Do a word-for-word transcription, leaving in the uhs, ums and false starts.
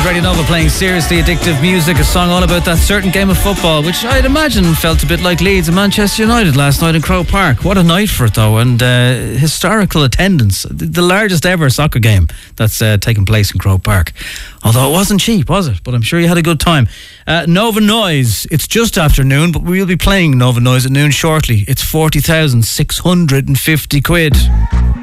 Radio Nova playing seriously addictive music, a song all about that certain game of football, which I'd imagine felt a bit like Leeds and Manchester United last night in Croke Park. What a night for it though, and uh, historical attendance. The largest ever soccer game that's uh, taken place in Croke Park. Although it wasn't cheap, was it? But I'm sure you had a good time. Uh, Nova Noise, it's just after noon, but we'll be playing Nova Noise at noon shortly. It's forty thousand six hundred fifty quid.